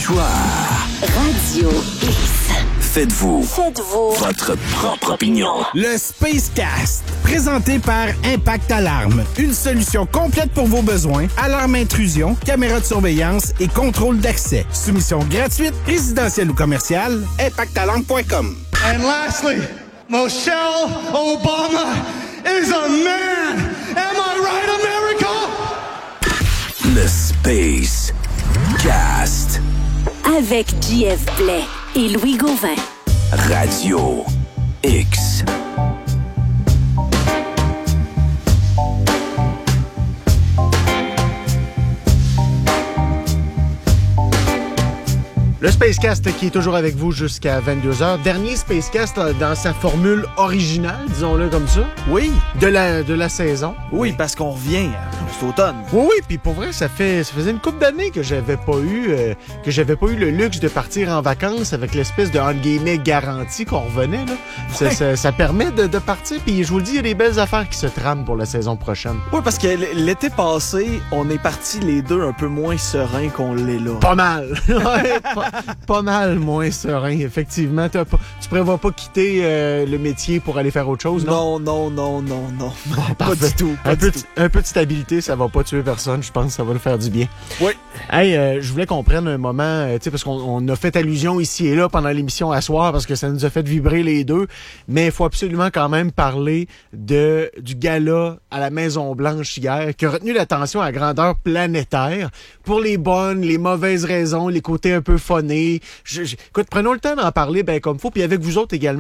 L'histoire. Radio X. Faites-vous votre propre opinion. Le Space Cast, présenté par Impact Alarme. Une solution complète pour vos besoins. Alarme intrusion, caméra de surveillance et contrôle d'accès. Soumission gratuite, résidentielle ou commerciale. ImpactAlarme.com. And lastly, Michelle Obama is a man. Am I right, America? Le Space Cast. Avec JF Blais et Louis Gauvin. Radio X. Le Spacecast qui est toujours avec vous jusqu'à 22h. Dernier Spacecast dans sa formule originale, disons-le comme ça. Oui. De la saison. Oui, parce qu'on revient cet automne. Oui, puis pour vrai, ça faisait une couple d'années que j'avais pas eu le luxe de partir en vacances avec l'espèce de entre guillemets garantie qu'on revenait là. Ouais. Ça permet de partir, puis je vous le dis, il y a des belles affaires qui se trament pour la saison prochaine. Oui, parce que l'été passé, on est partis les deux un peu moins sereins qu'on l'est là. Pas mal. Ouais, pas mal moins serein, effectivement. Tu prévois pas quitter le métier pour aller faire autre chose, non? Non. Bon, pas du tout. Un peu de stabilité, ça va pas tuer personne. Je pense que ça va nous faire du bien. Oui. Hey, je voulais qu'on prenne un moment, tu sais, parce qu'on a fait allusion ici et là pendant l'émission à soir, parce que ça nous a fait vibrer les deux. Mais il faut absolument quand même parler du gala à la Maison-Blanche hier, qui a retenu l'attention à grandeur planétaire pour les bonnes, les mauvaises raisons, les côtés un peu phonés. Écoute, prenons le temps d'en parler comme faut. Puis avec vous autres également,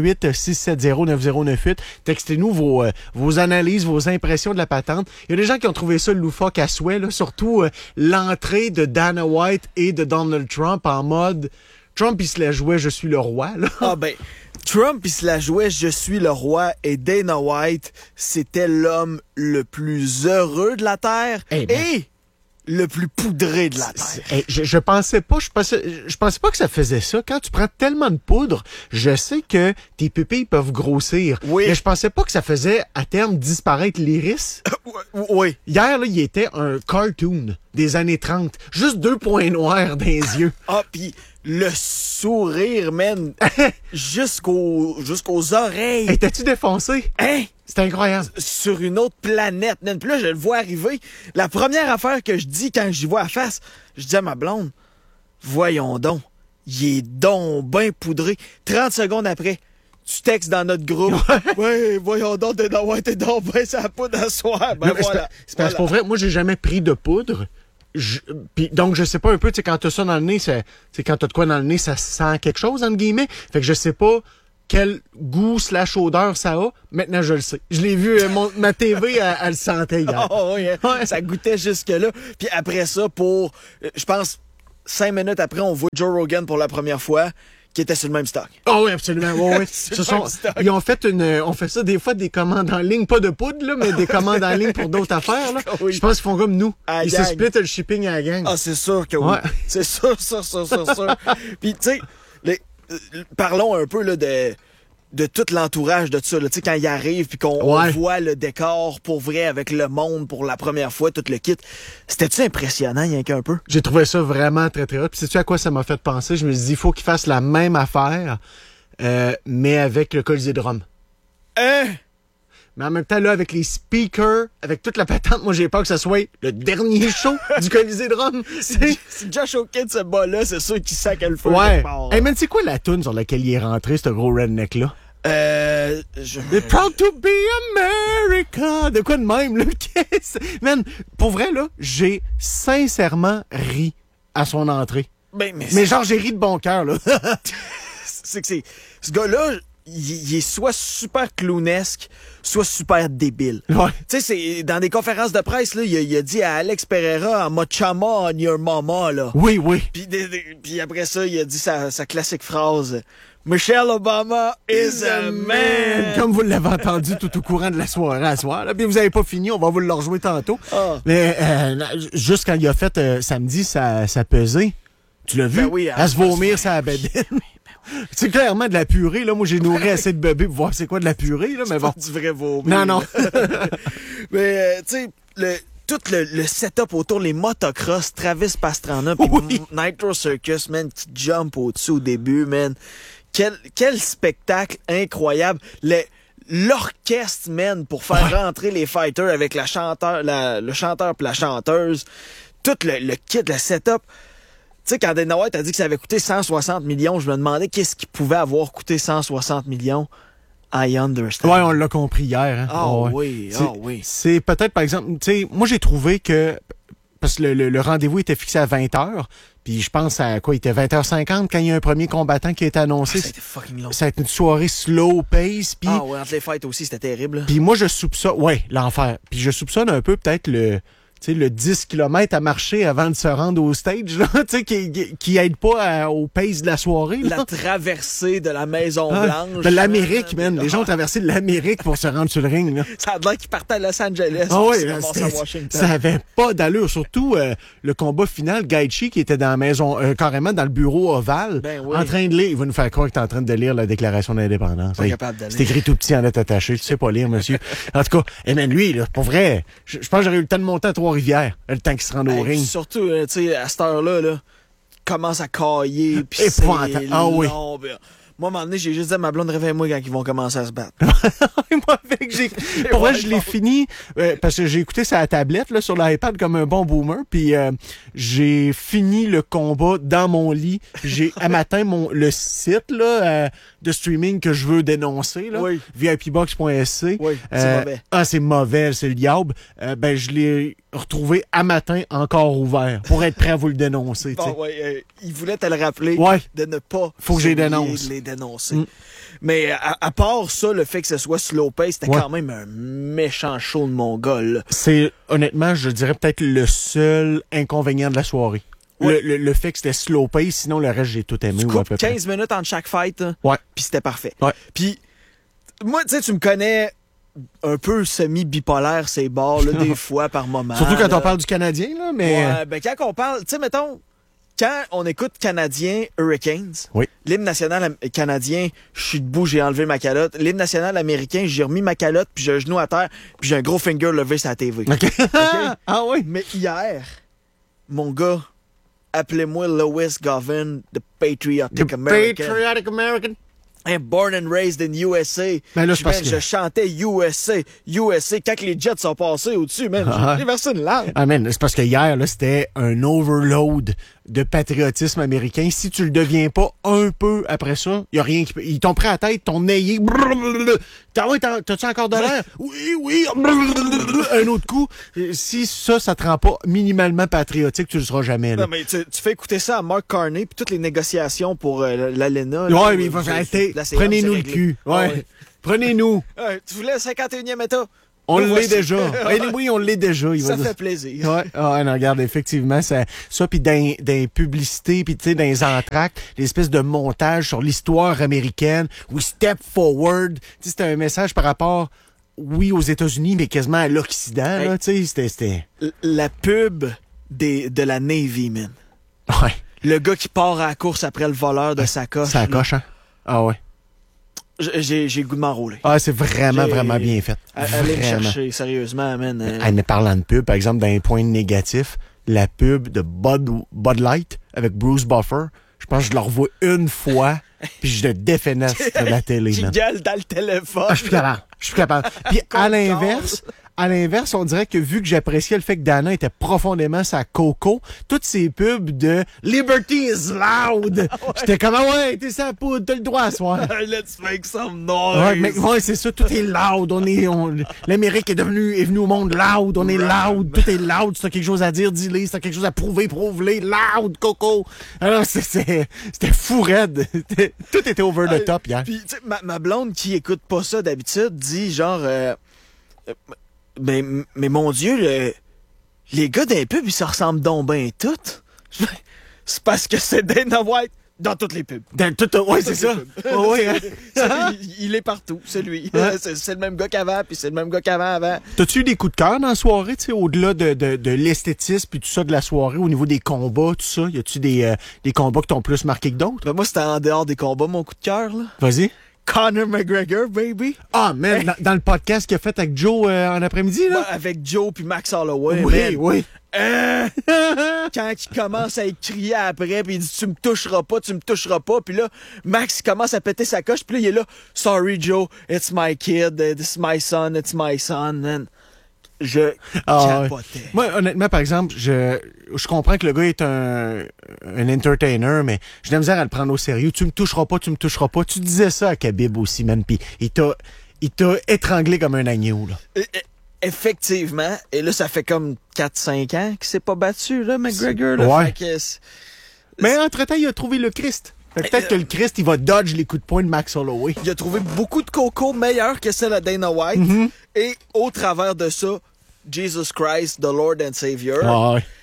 88-670-9098. Textez-nous vos analyses, vos impressions de la patente. Il y a des gens qui ont trouvé ça loufoque à souhait, là, surtout l'entrée de Dana White et de Donald Trump en mode Trump, il se la jouait, je suis le roi. Là. Ah ben, Trump, il se la jouait, je suis le roi, et Dana White, c'était l'homme le plus heureux de la Terre et le plus poudré de la Terre. Je pensais pas que ça faisait ça. Quand tu prends tellement de poudre, je sais que tes pupilles peuvent grossir. Oui. Mais je pensais pas que ça faisait à terme disparaître l'iris. Oui. Hier, là, il était un cartoon des années 30. Juste 2 points noirs dans les yeux. Ah, pis le sourire, man, jusqu'aux oreilles. Hey, t'as-tu défoncé? Hein? C'est incroyable. Sur une autre planète, man. Puis là, je le vois arriver. La première affaire que je dis quand j'y vois à face, je dis à ma blonde, voyons donc, il est donc ben poudré. 30 secondes après, tu textes dans notre groupe. Ouais, voyons donc, t'es donc ben sa poudre à soir. Ben non, voilà. C'est parce que pour vrai, moi, j'ai jamais pris de poudre. Donc, je sais pas un peu, tu sais, quand t'as ça dans le nez, quand t'as de quoi dans le nez, ça sent quelque chose, entre guillemets. Fait que je sais pas quel goût / odeur ça a. Maintenant, je le sais. Je l'ai vu, ma TV, elle le sentait hier. Oh, oui, ouais. Ça goûtait jusque-là. Puis après ça, je pense, 5 minutes après, on voit Joe Rogan pour la première fois, qui était sur le même stock. Oh oui, absolument. Oui. Ils ont fait on fait ça des fois, des commandes en ligne, pas de poudre, là, mais des commandes en ligne pour d'autres affaires, là. Oui. Je pense qu'ils font comme nous. Ils se splitent le shipping à la gang. Ah, c'est sûr que oui. Ouais. C'est sûr. Puis, tu sais, parlons un peu, là, de tout l'entourage de ça, tu sais, quand il arrive puis qu'on voit le décor pour vrai avec le monde pour la première fois, tout le kit. C'était-tu impressionnant, rien qu'un peu? J'ai trouvé ça vraiment très, très hot. Puis sais-tu à quoi ça m'a fait penser? Je me suis dit, il faut qu'ils fassent la même affaire, mais avec le Colisée de Rome. Mais en même temps, là, avec les speakers, avec toute la patente, moi, j'ai peur que ce soit le dernier show du Colisée de Rome. Si Josh O'Kidd se bat là, c'est sûr qu'il sac le feu. Ouais. Hey, man, c'est quoi la toune sur laquelle il est rentré, ce gros redneck-là? Proud to be America! De quoi de même, là? Man, pour vrai, là, j'ai sincèrement ri à son entrée. Mais genre, j'ai ri de bon cœur, là. Ce gars-là, il est soit super clownesque, soit super débile. Ouais. Tu sais, c'est dans des conférences de presse, là, il a dit à Alex Pereira, I'm a chama on your mama, là. Oui. Puis après ça, il a dit sa classique phrase, Michelle Obama is a man. Comme vous l'avez entendu tout au courant de la soirée à soir. Là, puis vous avez pas fini, on va vous le rejouer tantôt. Oh. Mais juste quand il a fait samedi sa pesée, tu l'as vu? Ben oui, à se vomir sa bédaine. C'est clairement de la purée, là. Moi, j'ai nourri assez de bébés pour voir c'est quoi de la purée, là. Mais bon. Du vrai vomi. Non. Mais, tu sais, tout le setup autour, les motocross, Travis Pastrana, puis Oui. Nitro Circus, man, qui jump au-dessus au début, man. Quel spectacle incroyable. L'orchestre, man, pour faire rentrer les fighters avec le chanteur puis la chanteuse. Tout le kit, le setup. Tu sais, quand Dana White a dit que ça avait coûté 160 millions, je me demandais qu'est-ce qui pouvait avoir coûté 160 millions. I understand. Ouais, on l'a compris hier. Hein? Ah Ouais. oui, C'est- ah oui. C'est peut-être, par exemple, tu sais, moi j'ai trouvé que, parce que le rendez-vous était fixé à 20h, puis je pense à quoi, il était 20h50 quand il y a un premier combattant qui a été annoncé. Ça a été fucking long. Ça a été une soirée slow pace, puis Ah ouais, entre les fights aussi, c'était terrible. puis moi je soupçonne, ouais, l'enfer. Puis je soupçonne un peu peut-être le 10 km à marcher avant de se rendre au stage, là, tu sais, qui aide pas au pace de la soirée. Là. La traversée de la Maison-Blanche. De l'Amérique, man. Les gens ont traversé de l'Amérique pour se rendre sur le ring. Là. Ça a l'air qu'ils partaient à Los Angeles. Ah puis oui, se ramassaient à Washington. ça avait pas d'allure. Surtout le combat final, Gaethje qui était dans la maison, carrément dans le bureau ovale, Ben oui. en train de lire. Il va nous faire croire que t'es en train de lire la Déclaration d'indépendance. Pas Hey, capable de lire. c'est écrit tout petit en lettres attachées. Tu sais pas lire, monsieur. En tout cas, man, lui, là, pour vrai, je pense que j'aurais eu le temps de monter à Trois-Rivières, le temps qu'il se rende au Hey, ring. surtout, tu sais, à cette heure-là, là, commence à cailler, puis c'est Épouvantable. Ah oui. long, puis- Moi, à un moment donné, j'ai juste dit à ma blonde, réveille-moi quand ils vont commencer à se battre. Moi, avec, pour vrai, je l'ai fini parce que j'ai écouté ça à la tablette là, sur l'iPad comme un bon boomer. Puis j'ai fini le combat dans mon lit. J'ai à matin le site là, de streaming que je veux dénoncer là, Oui. VIPbox.sc. Oui, c'est mauvais. Ah, c'est mauvais, c'est le diable. Ben je l'ai retrouvé à matin encore ouvert pour être prêt à vous le dénoncer. tu sais. Bon, ouais, il voulait te le rappeler Ouais. de ne pas Faut que je les s'oublier dénonce. de les dénoncer. Mais à part ça, le fait que ce soit slow pace, c'était Ouais. quand même un méchant show de Mongol. C'est honnêtement, je dirais peut-être le seul inconvénient de la soirée. Ouais. Le fait que c'était slow pace, sinon le reste j'ai tout aimé. Tu ou à coupes peu près. 15 minutes entre chaque fight, hein, Ouais. puis c'était parfait. Ouais. Puis moi, tu sais, tu me connais un peu semi-bipolaire, ces bars, là, des fois, par moment. Surtout quand là. on parle du Canadien, là, mais... Ouais, ben quand on parle, tu sais, mettons, quand on écoute Canadien Hurricanes, Oui. l'hymne national canadien, je suis debout, j'ai enlevé ma calotte. L'hymne national américain, j'ai remis ma calotte, puis j'ai un genou à terre, puis j'ai un gros finger levé sur la TV. OK. Ah oui? Mais hier, mon gars, appelez-moi Lewis Govan, the Patriotic American. Patriotic American. I'm born and raised in USA. Ben là, c'est parce Man, que- je chantais USA, USA. Quand les Jets sont passés au-dessus, man, Ah. j'ai versé une larme. Ah man, c'est parce que hier, là, c'était un overload de patriotisme américain. Si tu le deviens pas un peu après ça, y a rien qui peut... Ils t'ont pris à la tête, t'ont nayé. T'as-tu encore de l'air? Oui. Un autre coup. Si ça te rend pas minimalement patriotique, tu le seras jamais, là. Non, mais tu fais écouter ça à Mark Carney puis toutes les négociations pour l'ALENA. là, Ouais, mais il va arrêter. la séance, Prenez-nous c'est le réglé. cul. Ah Ouais. Prenez-nous. Tu voulais le 51e État? On Nous l'est voici. déjà. Oui, on l'est déjà. Il va Ça dire. fait plaisir. Ouais, non, regarde, effectivement, ça puis dans les publicités, puis tu sais, dans les entractes, l'espèce de montage sur l'histoire américaine, we step forward, tu sais, c'était un message par rapport, oui, aux États-Unis, mais quasiment à l'Occident, Hey. là, tu sais, c'était... La pub de la Navy, man. Ouais, Le gars qui part à la course après le voleur de sa coche. ça là. coche, hein? Ah ouais. J'ai le goût de m'enrôler. Ah, c'est vraiment, J'ai- vraiment bien fait. Allez me Vraiment. chercher, sérieusement, man. En parlant de pub, par exemple, dans les points négatifs, la pub de Bud Light avec Bruce Buffer, je pense que je la revois une fois, puis je le défenestre de la télé, Qui man. gueule dans le téléphone. Ah, je suis capable. Je suis capable. Puis à l'inverse, on dirait que vu que j'appréciais le fait que Dana était profondément sa coco, toutes ces pubs de Liberty is loud. J'étais comme, ah ouais, t'es sa poudre, t'as le droit à soir. Let's make some noise. Ouais, mais ouais, c'est ça, tout est loud. L'Amérique est venue au monde loud. On est loud, tout est loud. Si t'as quelque chose à dire, dis-le. Si t'as quelque chose à prouver, prouve-le. Loud, coco. Alors, c'était fou raide. Tout était over the top hier. Puis, tu sais, ma blonde qui écoute pas ça d'habitude dit genre, mais mon Dieu, les gars d'un pub, ils se ressemblent donc bien toutes. C'est parce que c'est Dana White dans toutes les pubs. Ouais, c'est ça. Ouais, hein. Il est partout, c'est lui. Ouais. C'est le même gars qu'avant, puis c'est le même gars qu'avant avant. T'as-tu eu des coups de cœur dans la soirée, tu sais, au-delà de l'esthétisme puis tout ça de la soirée, au niveau des combats, tout ça? Y a-tu des combats qui t'ont plus marqué que d'autres? Ben, moi, c'était en dehors des combats, mon coup de cœur, là. Vas-y. Conor McGregor, baby. Ah, man, dans le podcast qu'il a fait avec Joe en après-midi, là? Ouais, avec Joe puis Max Holloway. Oui, man. oui. Quand il commence à crier après, puis il dit tu me toucheras pas, puis là Max il commence à péter sa coche, puis là il est là, sorry Joe, it's my kid, it's my son, man. Je capotais. Ouais. Moi, honnêtement, par exemple, je comprends que le gars est un entertainer, mais j'ai de la misère à le prendre au sérieux. Tu me toucheras pas. Tu disais ça à Khabib aussi, man, puis il t'a étranglé comme un agneau, là. Effectivement. Et là, ça fait comme 4-5 ans qu'il s'est pas battu, là, McGregor. Là, ouais. Fait que mais entre-temps, il a trouvé le Christ. Peut-être que le Christ, il va dodge les coups de poing de Max Holloway. Il a trouvé beaucoup de coco meilleurs que celle à Dana White. Mm-hmm. Et au travers de ça, Jesus Christ, the Lord and Savior. Ah ouais.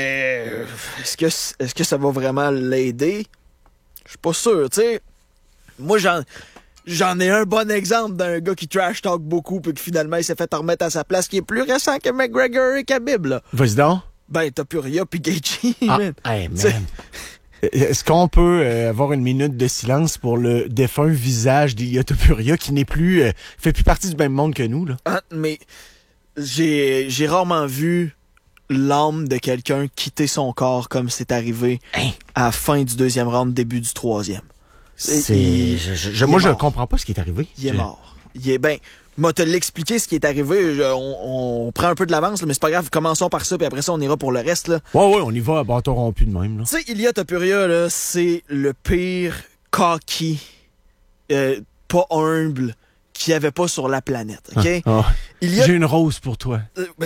Est-ce que ça va vraiment l'aider? Je suis pas sûr, tu sais. Moi, j'en ai un bon exemple d'un gars qui trash talk beaucoup puis que finalement il s'est fait remettre à sa place, qui est plus récent que McGregor et Khabib, là. Vas-y donc. Ben, Topuria puis Gaethje, man. Hey, man. Est-ce qu'on peut avoir une minute de silence pour le défunt visage d'Ilia Topuria qui n'est plus fait plus partie du même monde que nous, là? Ah, mais j'ai rarement vu l'âme de quelqu'un quitter son corps comme c'est arrivé à la fin du 2e round, début du 3e. Moi, je comprends pas ce qui est arrivé. Il est mort. Moi, te l'expliquer ce qui est arrivé. On prend un peu de l'avance, là, mais c'est pas grave. Commençons par ça, puis après ça, on ira pour le reste, là. Ouais, on y va à bâton rompu de même, là. Tu sais, Ilia Topuria, là, c'est le pire cocky, pas humble, qu'il n'y avait pas sur la planète, OK? J'ai une rose pour toi.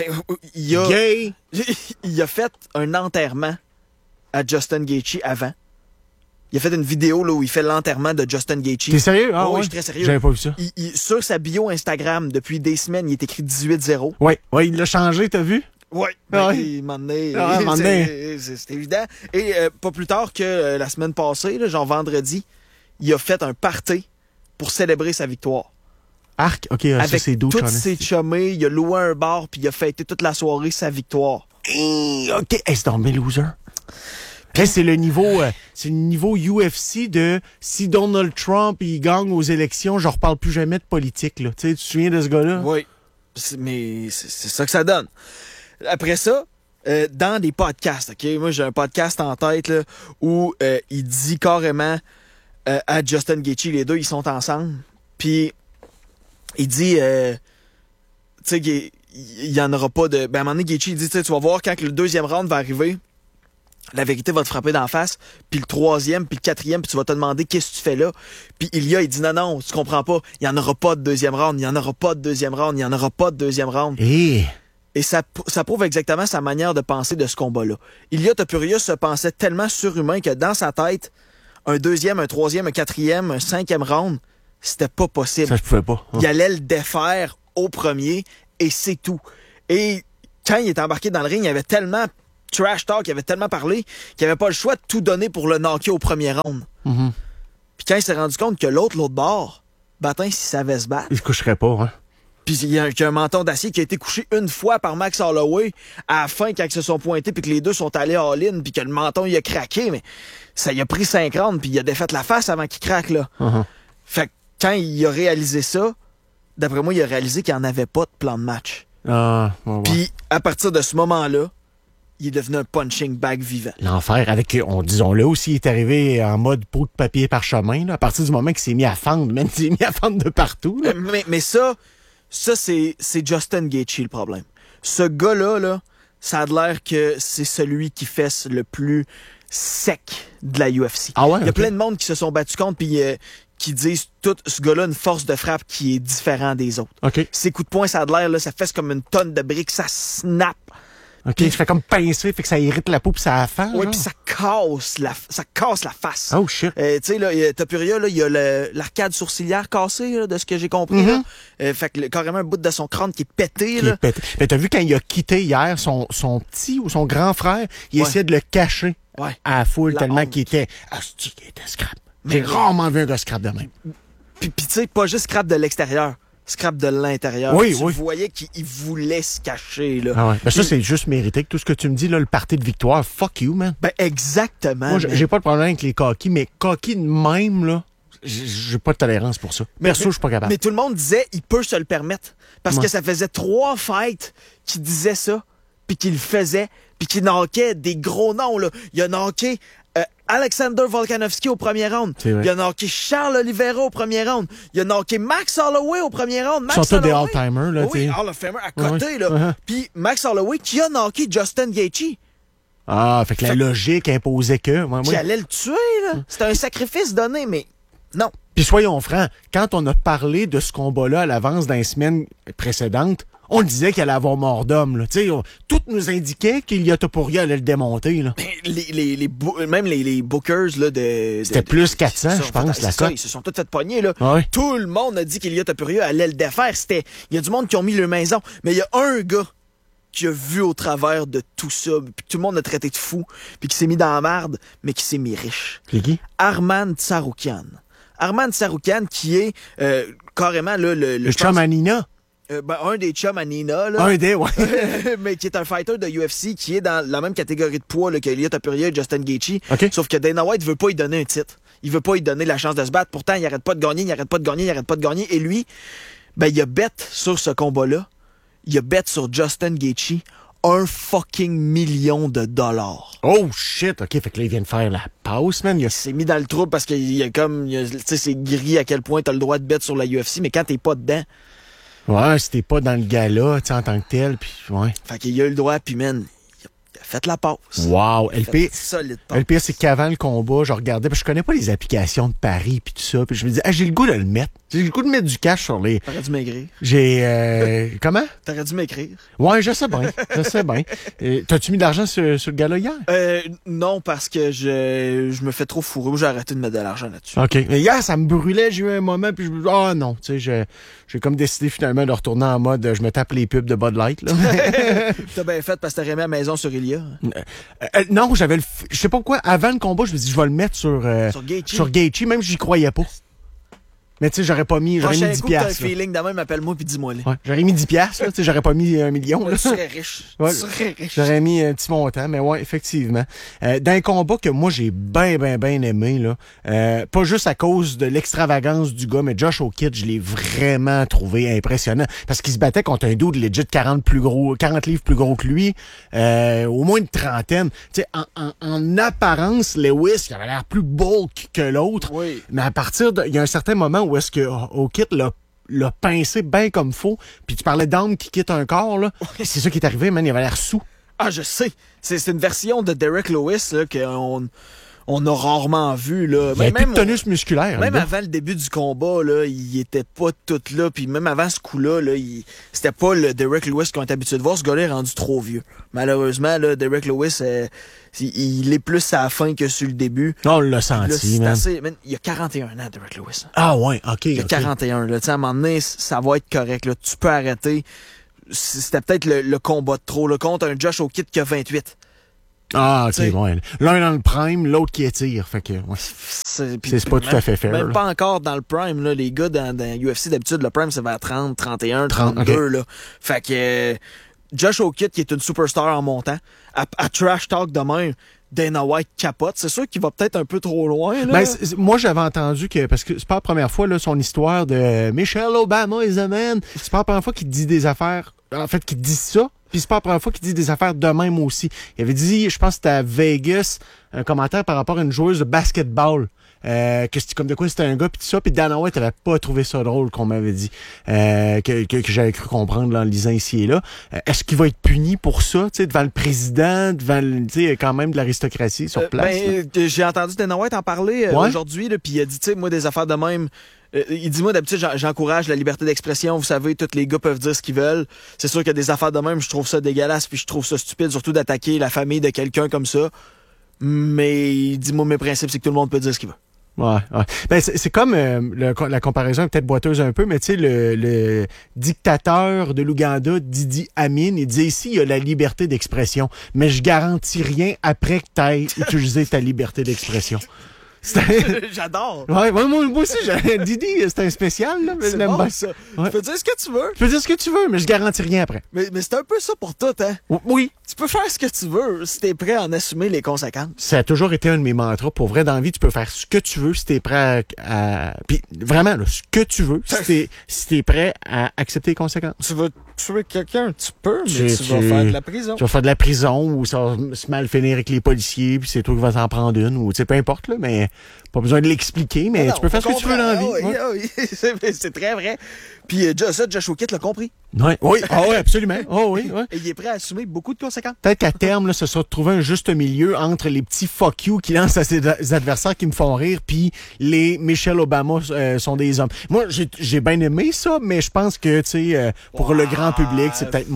Gay! Il a fait un enterrement à Justin Gaethje avant. Il a fait une vidéo là, où il fait l'enterrement de Justin Gaethje. T'es sérieux? Ah, oui, je suis très sérieux. J'avais pas vu ça. Sur sa bio Instagram, depuis des semaines, il est écrit 18-0. Oui, il l'a changé, t'as vu? Oui. Il m'a donné. C'est évident. Et pas plus tard que la semaine passée, là, genre vendredi, il a fait un party pour célébrer sa victoire. Arc? OK, avec ça, c'est doux. Avec tous ses chummés, il a loué un bar puis il a fêté toute la soirée sa victoire. OK, c'est dans mes losers. C'est le niveau UFC de si Donald Trump il gagne aux élections, je reparle plus jamais de politique, là. Tu te souviens de ce gars-là? Oui. Mais c'est ça que ça donne. Après ça, dans des podcasts, OK? Moi, j'ai un podcast en tête là, où il dit carrément à Justin Gaethje, les deux, ils sont ensemble. Puis, il dit, tu sais, il y en aura pas de... Ben, à un moment donné, Gaethje, il dit, tu vas voir quand le 2e round va arriver, la vérité va te frapper d'en face, puis le 3e, puis le 4e, puis tu vas te demander qu'est-ce que tu fais là. Puis il dit non, tu comprends pas, il y en aura pas de 2e round, il y en aura pas de 2e round, il y en aura pas de 2e round. Et ça prouve exactement sa manière de penser de ce combat-là. Ilia Topuria se pensait tellement surhumain que dans sa tête, un 2e, un 3e, un 4e, un 5e round, c'était pas possible. Ça, je pouvais pas. Il allait le défaire au premier, et c'est tout. Et quand il est embarqué dans le ring, il avait tellement trash talk, il avait tellement parlé qu'il avait pas le choix de tout donner pour le knocker au premier round. Mm-hmm. Puis quand il s'est rendu compte que l'autre bord, s'il savait se battre. Il se coucherait pas, hein? Puis il y a un menton d'acier qui a été couché une fois par Max Holloway à la fin quand ils se sont pointés puis que les deux sont allés all-in puis que le menton il a craqué, mais ça il a pris 5 rounds puis il a défait la face avant qu'il craque, là. Uh-huh. Fait que quand il a réalisé ça, d'après moi, il a réalisé qu'il n'y en avait pas de plan de match. Puis à partir de ce moment-là, il est devenu un punching bag vivant. L'enfer, disons-le aussi, il est arrivé en mode pot de papier parchemin, là, à partir du moment qu'il s'est mis à fendre, même s'il s'est mis à fendre de partout. Là. Mais ça c'est Justin Gaethje le problème. Ce gars-là, là, ça a l'air que c'est celui qui fesse le plus sec de la UFC. Ah ouais, il y a plein de monde qui se sont battus contre puis qui disent tout ce gars-là une force de frappe qui est différent des autres. Okay. Ses coups de poing, ça a l'air, là, ça fesse comme une tonne de briques, ça snap. OK, ça fait comme pincer, fait que ça irrite la peau puis ça affane. Oui, puis ça casse la face. Oh shit. Tu sais, là, Topuria, là, il y a l'arcade sourcilière cassée, là, de ce que j'ai compris. Mm-hmm. Là. Fait que carrément un bout de son crâne qui est pété. Qui est pété. Mais t'as vu quand il a quitté hier, son petit ou son grand frère, il essayait de le cacher à la foule tellement qu'il était... Asti, qu'il était scrap. J'ai rarement vu un gars scrap de même. Puis tu sais, pas juste scrap de l'extérieur. Scrap de l'intérieur. Oui. Tu voyais qu'il voulait se cacher, là. Ah ouais. Ben ça, c'est juste mérité que tout ce que tu me dis, là, le party de victoire, fuck you, man. Ben, exactement. Moi, j'ai pas de problème avec les coquilles, mais coquilles de même, là, j'ai pas de tolérance pour ça. Perso, je suis pas capable. Mais tout le monde disait, il peut se le permettre. Parce Ouais. que ça faisait 3 fights qui disaient ça, puis qu'il le faisait, puis qu'il knockait des gros noms, là. Il a knocké Alexander Volkanovski au premier round. C'est vrai. Il a knocké Charles Oliveira au premier round. Il a knocké Max Holloway au premier round. Ils sont tous des all-timers, là, Oui, tu sais. Hall of Famer à côté, Ouais. là. Uh-huh. Puis Max Holloway qui a knocké Justin Gaethje. Ah, fait que la logique imposait que... Ouais, Qui ouais. allait le tuer, là. C'était un sacrifice donné, mais non. Puis soyons francs, quand on a parlé de ce combat-là à l'avance dans les semaines précédentes, on disait qu'il allait avoir mort d'homme. Là. Tu sais, tout nous indiquait qu'Ilia Topuria allait le démonter. Là. Même les bookers là, C'était plus 400, se je sont pense, fait- la c'est ça, cote. ils se sont tous fait pogner. Là. Ah ouais. Tout le monde a dit qu'Ilia Topuria allait le défaire. Il y a du monde qui ont mis leur maison. Mais il y a un gars qui a vu au travers de tout ça, puis tout le monde a traité de fou, puis qui s'est mis dans la merde, mais qui s'est mis riche. C'est qui? Arman Tsarukyan. Arman Tsarukyan qui est carrément là, Le je chum pense, à Nina. un des chums à Nina. Là. Un des, ouais. mais qui est un fighter de UFC qui est dans la même catégorie de poids là, que Ilia Topuria et Justin Gaethje. OK. Sauf que Dana White veut pas lui donner un titre. Il veut pas lui donner la chance de se battre. Pourtant, il arrête pas de gagner, il arrête pas de gagner, il arrête pas de gagner. Et lui, ben, il a bet sur ce combat-là. Il a bet sur Justin Gaethje $1 million. Oh shit, OK, fait que là, ils viennent faire la pause, man. Il s'est mis dans le trouble parce qu'il y a comme, tu sais, c'est gris à quel point t'as le droit de bet sur la UFC, mais quand t'es pas dedans, Ouais, si t'es pas dans le gala, tu sais, en tant que tel, puis ouais. fait qu'il a eu le droit, puis man, il a fait la pause. Wow, Il a fait une solide pause. Le pire, c'est qu'avant le combat, je regardais, parce que je connais pas les applications de paris puis tout ça, puis je me disais, j'ai le goût de le mettre. J'ai le goût de mettre du cash sur les... T'aurais dû maigrir. Comment? T'aurais dû m'écrire. Ouais, je sais bien, je sais bien. T'as-tu mis de l'argent sur le gala hier? Non, parce que je me fais trop fourrer. J'ai arrêté de mettre de l'argent là-dessus. OK. Mais hier, ça me brûlait, j'ai eu un moment, puis je me dis, ah non, tu sais, j'ai comme décidé finalement de retourner en mode, je me tape les pubs de Bud Light, là. T'as bien fait parce que t'aurais mis à la maison sur Ilia. Non, j'avais je sais pas pourquoi, avant le combat, je me dis, je vais le mettre sur Gaethje. sur Gaethje, même si j'y croyais pas. Mais tu sais, j'aurais mis Prochain 10 coup que t'as un piastres. là. feeling de même, appelle-moi puis dis-moi là. Ouais, j'aurais mis 10 piastres, là, tu sais, j'aurais pas mis 1 million. Tu Là. serais riche. Ouais. Tu serais riche. J'aurais mis un petit montant, mais ouais, effectivement. D'un combat que moi, j'ai bien aimé, là, pas juste à cause de l'extravagance du gars, mais Josh O'Kidd, je l'ai vraiment trouvé impressionnant. Parce qu'il se battait contre un dude legit 40 livres plus gros que lui, au moins une trentaine. Tu sais, en apparence, Lewis, il avait l'air plus bulk que l'autre. Oui. Mais à partir il y a un certain moment où est-ce que O'Kidd l'a pincé bien comme faux. Puis tu parlais d'âme qui quitte un corps, là. C'est ça qui est arrivé, man. Il avait l'air sous. Ah, je sais. C'est une version de Derek Lewis là, qu'on a rarement vu. Là. Il avait plus de tonus musculaire. Même le gars. avant le début du combat, là, il était pas tout là. Puis même avant ce coup-là, là, c'était pas le Derek Lewis qu'on est habitué de voir. Ce gars-là est rendu trop vieux. Malheureusement, là, Derek Lewis, il est plus à la fin que sur le début. On l'a Là, senti, c'est man. assez, man, il y a 41 ans, Derek Lewis. Ah ouais, OK. Il y a ok. 41. Là. Tu sais, à un moment donné, ça va être correct. Là. Tu peux arrêter. C'était peut-être le combat de trop. Là, contre un Josh O'Kidd qui a 28. Ah, OK, T'sais. ouais. L'un dans le prime, l'autre qui étire. Fait que, ouais. C'est pas tout à fait fair, Même là. pas encore dans le prime. Là. Les gars dans UFC, d'habitude, le prime, c'est vers 30, 31, 30, 32. ok. Là. Fait que Josh O'Kidd, qui est une superstar en montant, à trash talk de même, Dana White capote. C'est sûr qu'il va peut-être un peu trop loin. Là. Ben, moi, j'avais entendu que, parce que c'est pas la première fois, là, son histoire de Michelle Obama is a man. C'est pas la première fois qu'il dit des affaires, en fait, qu'il dit ça. Puis c'est pas la première fois qu'il dit des affaires de même aussi. Il avait dit, je pense que c'était à Vegas, un commentaire par rapport à une joueuse de basketball. Que c'était comme de quoi c'était un gars pis tout ça, puis Dana White avait pas trouvé ça drôle qu'on m'avait dit, que j'avais cru comprendre là, en lisant ici et là. Est-ce qu'il va être puni pour ça, tu sais, devant le président, devant tu sais, quand même de l'aristocratie sur place? J'ai entendu Dana White en parler Ouais? aujourd'hui, puis il a dit, tu sais, moi, des affaires de même. Il dit, moi, d'habitude, j'encourage la liberté d'expression. Vous savez, tous les gars peuvent dire ce qu'ils veulent. C'est sûr qu'il y a des affaires de même, je trouve ça dégueulasse, puis je trouve ça stupide, surtout d'attaquer la famille de quelqu'un comme ça. Mais il dit, moi, mes principes, c'est que tout le monde peut dire ce qu'il veut. Ouais. Ben, c'est comme la comparaison est peut-être boiteuse un peu, mais tu sais, le dictateur de l'Ouganda, Idi Amin, il disait ici, il y a la liberté d'expression, mais je garantis rien après que tu aies utilisé ta liberté d'expression. J'adore. Ouais, moi aussi, Didi, c'est un spécial, là, mais je l'aime bien. Ça. Ouais. Tu peux dire ce que tu veux. Tu peux dire ce que tu veux, mais je garantis rien après. Mais c'est un peu ça pour tout, hein. Oui. Tu peux faire ce que tu veux si t'es prêt à en assumer les conséquences. Ça a toujours été un de mes mantras. Pour vrai, dans la vie, tu peux faire ce que tu veux si t'es prêt à... Puis vraiment, là, ce que tu veux si t'es prêt à accepter les conséquences. Tu veux tuer quelqu'un, tu peux, mais tu Tu- vas faire de la prison. Tu vas faire de la prison ou ça va se mal finir avec les policiers puis c'est toi qui vas t'en prendre une ou tu sais, peu importe, là, mais pas besoin de l'expliquer, mais Non, tu peux faire ce que tu veux dans la vie. Ah oui, Ouais. ah oui. c'est très vrai. Puis Josh O'Kitt l'a compris. Ouais. Oui, absolument. Oh, oui, ouais. Et il est prêt à assumer beaucoup de conséquences. Peut-être qu'à terme, là, ce sera de trouver un juste milieu entre les petits fuck you qui lancent à ses adversaires qui me font rire, puis les Michelle Obama sont des hommes. Moi, j'ai bien aimé ça, mais je pense que, tu sais, pour le grand public, c'est peut-être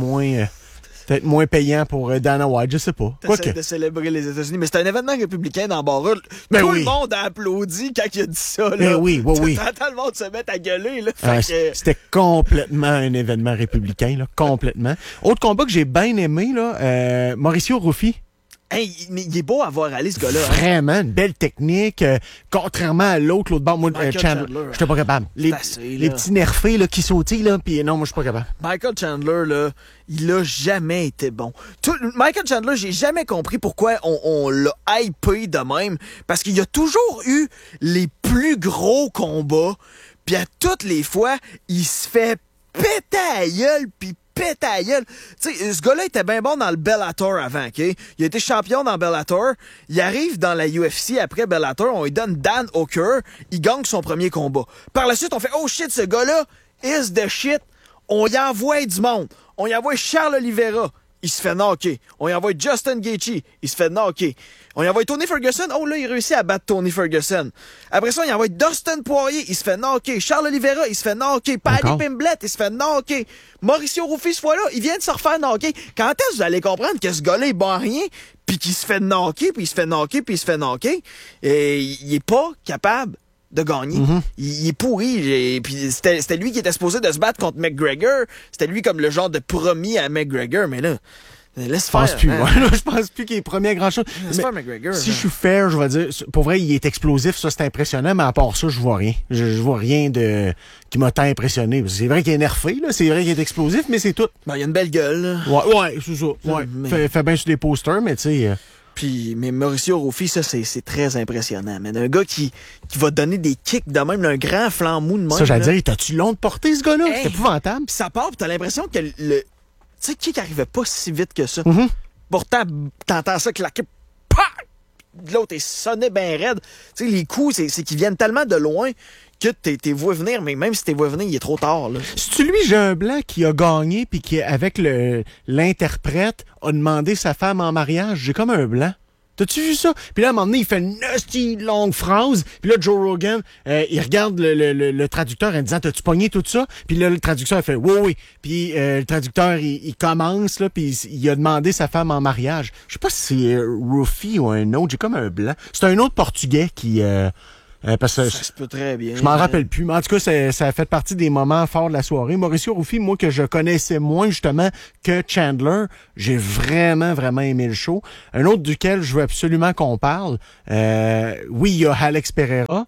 moins payant pour Dana White, je sais pas. T'essaies de célébrer les États-Unis, mais c'est un événement républicain dans Barra. Ben Tout oui. le monde a applaudi quand il a dit ça. Là. Ben oui. T'entends le monde se mettre à gueuler. Là. Fait que... C'était complètement un événement républicain, là, complètement. Autre combat que j'ai bien aimé, là, Mauricio Ruffi. Hey, il est beau à voir aller, ce gars-là. Hein? Vraiment, une belle technique. Contrairement à l'autre bord, moi, Michael Chandler, Chandler. j'étais pas capable. Les petits nerfés là, qui sautillent, là, puis non, moi, je suis pas capable. Michael Chandler, là, il a jamais été bon. Michael Chandler, j'ai jamais compris pourquoi on l'a hypé de même. Parce qu'il a toujours eu les plus gros combats. Puis à toutes les fois, il se fait péter à la gueule, puis péter à la gueule. Tu sais, ce gars-là était bien bon dans le Bellator avant, OK? Il a été champion dans Bellator. Il arrive dans la UFC après Bellator. On lui donne Dan Hooker. Il gagne son premier combat. Par la suite, on fait « Oh shit, ce gars-là is the shit. » On y envoie du monde. On y envoie Charles Oliveira. Il se fait knocker. On y envoie Justin Gaethje. Il se fait knocker. On y envoie Tony Ferguson. Oh là, il réussit à battre Tony Ferguson. Après ça, on y envoie Dustin Poirier. Il se fait knocker. Charles Oliveira, il se fait knocker. Paddy Pimblett, il se fait knocker. Mauricio Ruffi, ce fois-là, il vient de se refaire knocker. Quand est-ce que vous allez comprendre que ce gars-là, il bat rien, puis qu'il se fait knocker, puis il se fait knocker, puis il se fait knocker? Et il est pas capable de gagner. Il est pourri. Puis c'était lui qui était supposé de se battre contre McGregor. C'était lui comme le genre de promis à McGregor, mais là, laisse faire. Je pense plus. Hein. Ouais, là, je pense plus qu'il est premier à grand chose. Laisse faire McGregor. Si hein. je suis fair, je vais dire, pour vrai, il est explosif, ça c'est impressionnant, mais à part ça, je vois rien. Je vois rien de qui m'a tant impressionné. C'est vrai qu'il est nerfé, là, c'est vrai qu'il est explosif, mais c'est tout. Ben, il a une belle gueule. Là. Ouais, c'est ça. Ouais. Mais- Fait bien sur des posters, mais tu sais. Mais Mauricio Ruffi, ça, c'est très impressionnant. Mais un gars qui va donner des kicks de même, là, un grand flanc mou de même. Ça, j'allais là. dire, t'as-tu long de porter, ce gars-là? Hey. C'est épouvantable. Puis ça part, puis t'as l'impression que tu sais, kick arrivait pas si vite que ça. Mhm. Pourtant, t'entends ça claquer. Pah! L'autre est sonné bien raide. Tu sais, les coups, c'est qu'ils viennent tellement de loin que t'es vu venir, mais même si t'es vu venir, il est trop tard, là. C'est-tu lui, j'ai un blanc qui a gagné puis qui, avec l'interprète, a demandé sa femme en mariage? J'ai comme un blanc. T'as-tu vu ça? Puis là, à un moment donné, il fait une nasty longue phrase. Puis là, Joe Rogan, il regarde le traducteur en disant, t'as-tu pogné tout ça? Puis là, le traducteur, il fait, oui. Puis le traducteur, il commence, là, puis il a demandé sa femme en mariage. Je sais pas si c'est Ruffi ou un autre. J'ai comme un blanc. C'est un autre Portugais qui... parce que Ça se peut très bien. je m'en rappelle plus, mais en tout cas, ça a fait partie des moments forts de la soirée. Mauricio Ruffi, moi, que je connaissais moins, justement, que Chandler, j'ai vraiment, vraiment aimé le show. Un autre duquel je veux absolument qu'on parle, oui, il y a Alex Pereira,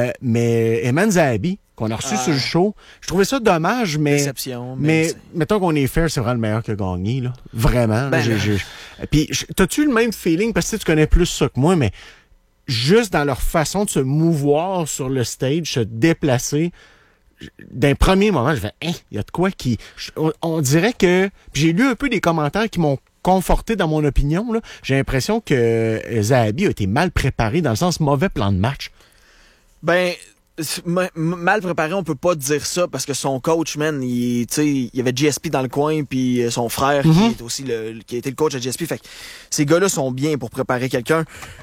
mais Eman Zahabi, qu'on a reçu sur le show. Je trouvais ça dommage, mais... Déception, mais mettons qu'on est fair, c'est vraiment le meilleur qui a gagné, là. Vraiment. Ben, Puis, t'as-tu le même feeling, parce que tu connais plus ça que moi, mais... juste dans leur façon de se mouvoir sur le stage, se déplacer, d'un premier moment, je fais, il y a de quoi qui... On dirait que... Puis j'ai lu un peu des commentaires qui m'ont conforté dans mon opinion, là. J'ai l'impression que Zahabi a été mal préparé, dans le sens mauvais plan de match. Ben, mal préparé, on peut pas dire ça parce que son coach, man, il y avait GSP dans le coin, puis son frère qui est aussi qui a été le coach de GSP. Fait que ces gars-là sont bien pour préparer quelqu'un.